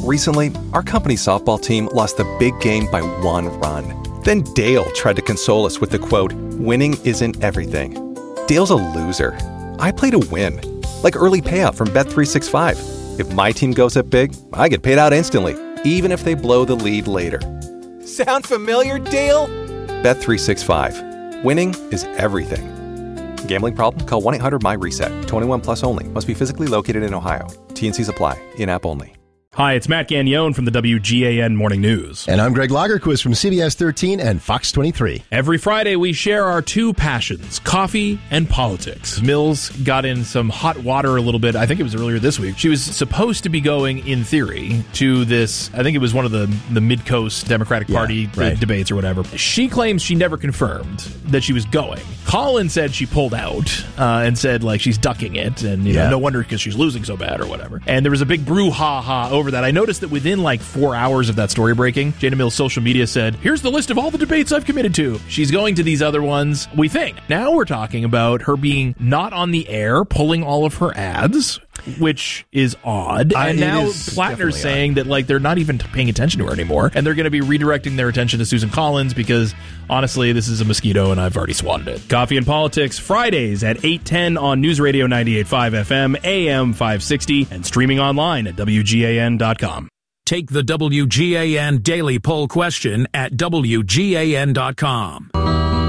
Recently, our company softball team lost the big game by 1 run. Then Dale tried to console us with the quote, "Winning isn't everything." Dale's a loser. I play to win. Like early payout from Bet365. If my team goes up big, I get paid out instantly, even if they blow the lead later. Sound familiar, Dale? Bet365. Winning is everything. Gambling problem? Call 1-800-MY-RESET. 21 plus only. Must be physically located in Ohio. T&Cs apply. In-app only. Hi, it's Matt Gagnon from the WGAN Morning News. And I'm Greg Lagerquist from CBS 13 and Fox 23. Every Friday, we share our two passions, coffee and politics. Mills got in some hot water a little bit. I think it was earlier this week. She was supposed to be going, in theory, to this, I think it was one of the Mid-Coast Democratic Party debates or whatever. She claims she never confirmed that she was going. Colin said she pulled out and said, like, she's ducking it. And, you know, no wonder because she's losing so bad or whatever. And there was a big brouhaha over that. I noticed that within like 4 hours of that story breaking, Jada Mills' social media said, "Here's the list of all the debates I've committed to." She's going to these other ones, we think. Now we're talking about her being not on the air, pulling all of her ads, which is odd. And now Plattner's saying that like they're not even paying attention to her anymore, and they're going to be redirecting their attention to Susan Collins because, honestly, this is a mosquito and I've already swatted it. Coffee and Politics, Fridays at 8:10 on News Radio 98.5 FM, AM 560, and streaming online at WGAN.com. Take the WGAN Daily Poll question at WGAN.com.